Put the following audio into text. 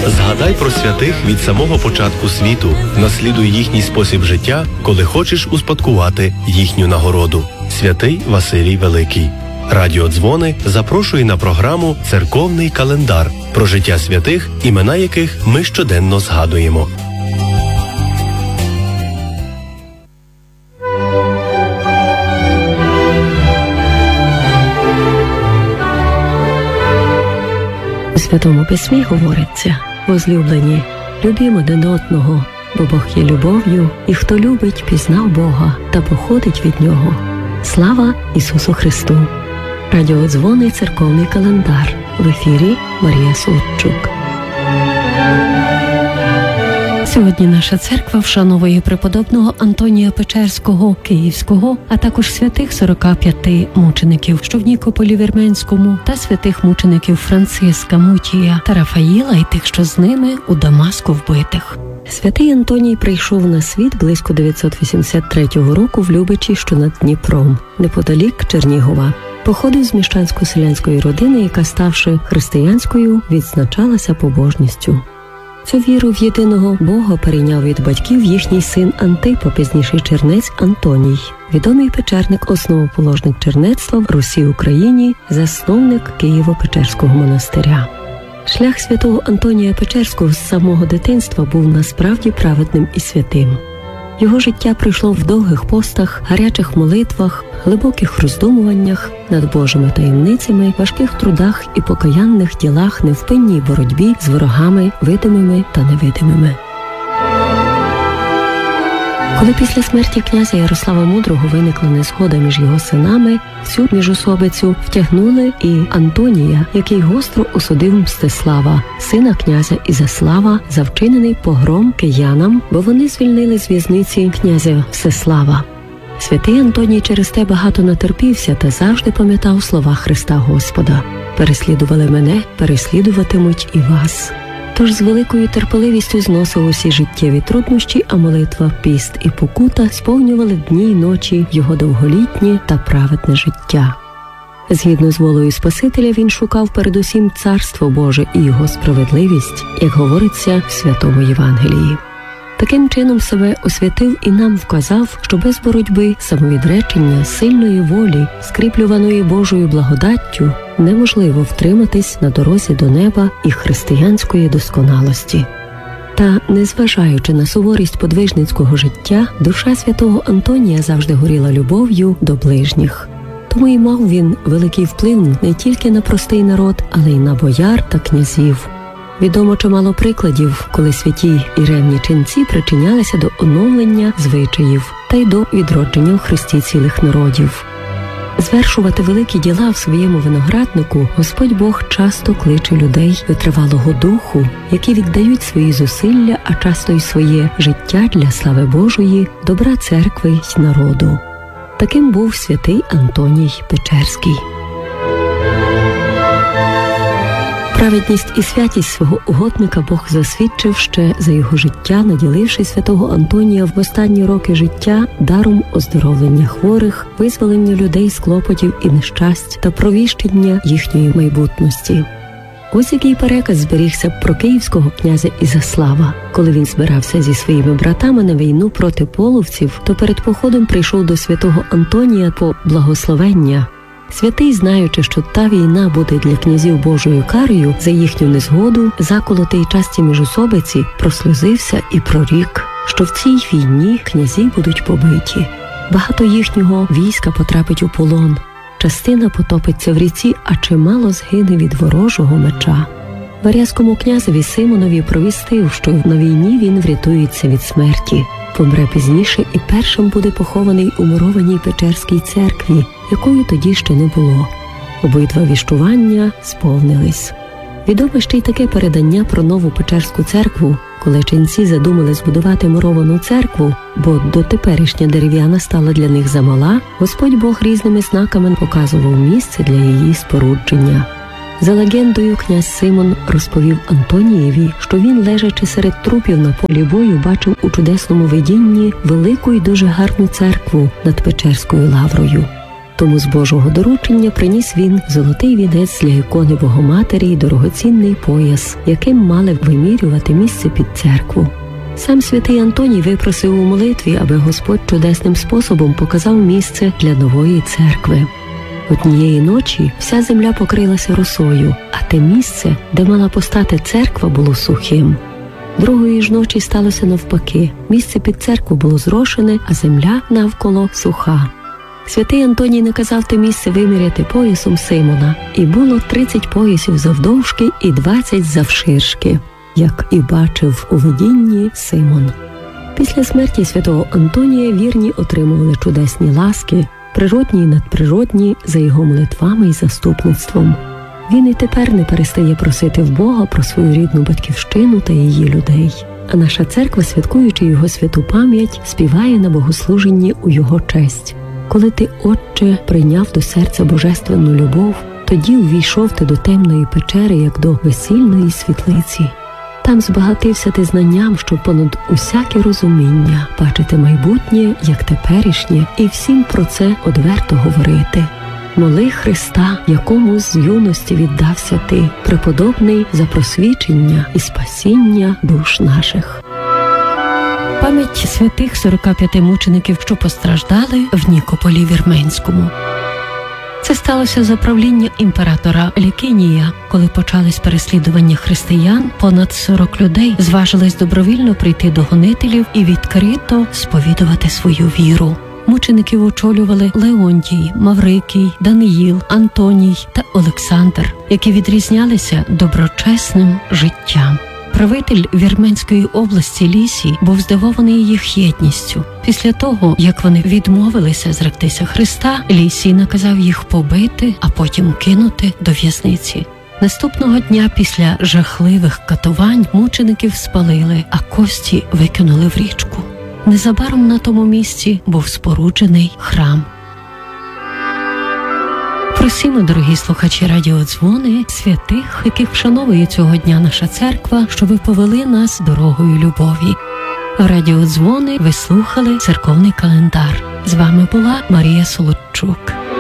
Згадай про святих від самого початку світу. Наслідуй їхній спосіб життя, коли хочеш успадкувати їхню нагороду. Святий Василій Великий. Радіо Дзвони запрошує на програму «Церковний календар» про життя святих, імена яких ми щоденно згадуємо. У Святому Письмі говориться: «Возлюблені, любімо один одного, бо Бог є любов'ю, і хто любить, пізнав Бога та походить від Нього. Слава Ісусу Христу!» Радіо Дзвони, церковний календар. В ефірі Марія Сотчук. Сьогодні наша церква вшановує преподобного Антонія Печерського, Київського, а також святих 45 мучеників, що в Нікополі Вірменському, та святих мучеників Франциска, Мутія та Рафаїла і тих, що з ними у Дамаску вбитих. Святий Антоній прийшов на світ близько 983 року в Любичі, що над Дніпром, неподалік Чернігова. Походив з міщансько-селянської родини, яка, ставши християнською, відзначалася побожністю. Цю віру в єдиного Бога перейняв від батьків їхній син Антип, а пізніший чернець Антоній, відомий печерник, основоположник чернецтва в Русі Україні, засновник Києво-Печерського монастиря. Шлях святого Антонія Печерського з самого дитинства був насправді праведним і святим. Його життя пройшло в довгих постах, гарячих молитвах, глибоких роздумуваннях над Божими таємницями, важких трудах і покаянних ділах, невпинній боротьбі з ворогами видимими та невидимими. Коли після смерті князя Ярослава Мудрого виникла незгода між його синами, всю міжособицю втягнули і Антонія, який гостро осудив Мстислава, сина князя Ізяслава, за вчинений погром киянам, бо вони звільнили з в'язниці князя Всеслава. Святий Антоній через те багато натерпівся та завжди пам'ятав слова Христа Господа: «Переслідували мене, переслідуватимуть і вас». Тож з великою терпеливістю зносив усі життєві труднощі, а молитва, піст і покута сповнювали дні й ночі його довголітнє та праведне життя. Згідно з волею Спасителя, він шукав передусім Царство Боже і його справедливість, як говориться в Святому Євангелії. Таким чином себе освятив і нам вказав, що без боротьби, самовідречення, сильної волі, скріплюваної Божою благодаттю, неможливо втриматись на дорозі до неба і християнської досконалості. Та, незважаючи на суворість подвижницького життя, душа святого Антонія завжди горіла любов'ю до ближніх. Тому і мав він великий вплив не тільки на простий народ, але й на бояр та князів. Відомо чимало прикладів, коли святі і ревні ченці причинялися до оновлення звичаїв та й до відродження в Христі цілих народів. Звершувати великі діла в своєму винограднику Господь Бог часто кличе людей витривалого духу, які віддають свої зусилля, а часто й своє життя для слави Божої, добра церкви й народу. Таким був святий Антоній Печерський. Праведність і святість свого угодника Бог засвідчив ще за його життя, наділивши святого Антонія в останні роки життя даром оздоровлення хворих, визволення людей з клопотів і нещасть та провіщення їхньої майбутності. Ось який переказ зберігся про київського князя Ізяслава. Коли він збирався зі своїми братами на війну проти половців, то перед походом прийшов до святого Антонія по благословення. Святий, знаючи, що та війна буде для князів Божою карою за їхню незгоду, заколоти й часті міжособиці, просльозився і прорік, що в цій війні князі будуть побиті. Багато їхнього війська потрапить у полон, частина потопиться в ріці, а чимало згине від ворожого меча. Варязькому князеві Симонові провістив, що на війні він врятується від смерті. Помре пізніше і першим буде похований у мурованій Печерській церкві, якої тоді ще не було. Обидва віщування сповнились. Відоме ще й таке передання про нову Печерську церкву, коли ченці задумали збудувати муровану церкву, бо дотеперішня дерев'яна стала для них замала, Господь Бог різними знаками показував місце для її спорудження. За легендою, князь Симон розповів Антонієві, що він, лежачи серед трупів на полі бою, бачив у чудесному видінні велику і дуже гарну церкву над Печерською лаврою. Тому з Божого доручення приніс він золотий вінець для ікони Богоматері й дорогоцінний пояс, яким мали вимірювати місце під церкву. Сам святий Антоній випросив у молитві, аби Господь чудесним способом показав місце для нової церкви. Однієї ночі вся земля покрилася росою, а те місце, де мала постати церква, було сухим. Другої ж ночі сталося навпаки. Місце під церкву було зрошене, а земля навколо суха. Святий Антоній наказав те місце виміряти поясом Симона, і було 30 поясів завдовжки і 20 завширшки, як і бачив у видінні Симон. Після смерті святого Антонія вірні отримували чудесні ласки, природні і надприродні, за його молитвами і заступництвом. Він і тепер не перестає просити в Бога про свою рідну батьківщину та її людей. А наша церква, святкуючи його святу пам'ять, співає на богослуженні у його честь. Коли ти, Отче, прийняв до серця божественну любов, тоді увійшов ти до темної печери, як до весільної світлиці. Там збагатився ти знанням, щоб понад усяке розуміння бачити майбутнє, як теперішнє, і всім про це одверто говорити. Моли Христа, якому з юності віддався ти, преподобний, за просвічення і спасіння душ наших. Пам'ять святих 45 мучеників, що постраждали в Нікополі Вірменському. Це сталося за правління імператора Лікінія. Коли почались переслідування християн, понад 40 людей зважились добровільно прийти до гонителів і відкрито сповідувати свою віру. Мучеників очолювали Леонтій, Маврикій, Даниїл, Антоній та Олександр, які відрізнялися доброчесним життям. Правитель Вірменської області Лісій був здивований їх єдністю. Після того, як вони відмовилися зректися Христа, Лісій наказав їх побити, а потім кинути до в'язниці. Наступного дня після жахливих катувань мучеників спалили, а кості викинули в річку. Незабаром на тому місці був споруджений храм. Просімо, дорогі слухачі радіодзвони, святих, яких вшановує цього дня наша церква, що ви повели нас дорогою любові. В радіодзвони ви слухали церковний календар. З вами була Марія Солодчук.